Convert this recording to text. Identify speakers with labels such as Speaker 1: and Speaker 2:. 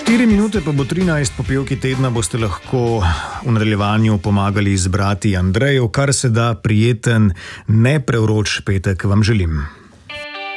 Speaker 1: 4 minute pa bo 13, popevki tedna boste lahko v nadaljevanju pomagali izbrati Andreju, kar se da prijeten, neprevroč petek vam želim.